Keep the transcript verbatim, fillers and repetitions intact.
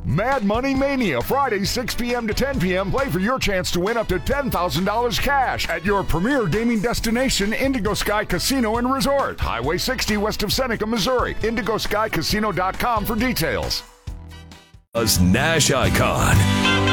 Mad Money Mania, Friday, six p.m. to ten p.m. Play for your chance to win up to ten thousand dollars cash at your premier gaming destination, Indigo Sky Casino and Resort. Highway sixty west of Seneca, Missouri. indigo sky casino dot com for details. Nash icon.